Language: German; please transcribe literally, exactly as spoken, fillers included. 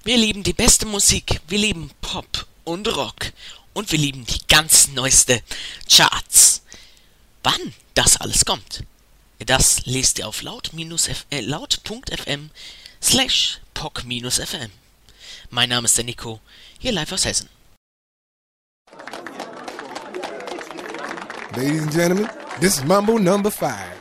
Wir lieben die beste Musik, wir lieben Pop und Rock und wir lieben die ganz neueste Charts. Wann das alles kommt, das lest ihr auf laut-f- äh, laut.fm slash poc-fm. Mein Name ist der Nico, hier live aus Hessen. Ladies and gentlemen, this is Mambo number five.